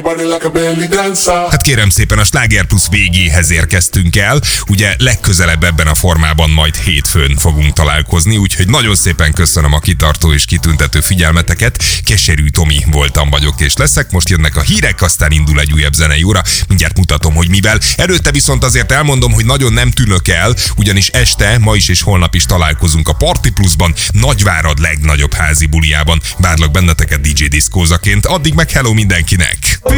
Hát kérem szépen, a Sláger Plus végéhez érkeztünk el. Ugye legközelebb ebben a formában majd hétfőn fogunk találkozni, úgyhogy nagyon szépen köszönöm a kitartó és kitüntető figyelmeteket. Keserű Tomi voltam, vagyok és leszek. Most jönnek a hírek, aztán indul egy újabb zenei óra. Mindjárt mutatom, hogy mivel. Előtte viszont azért elmondom, hogy nagyon nem tűnök el, ugyanis este, ma is és holnap is találkozunk a Party Plusban, Nagyvárad legnagyobb házi buliában. Várlak benneteket DJ diszkózaként. Addig meg hello mindenkinek!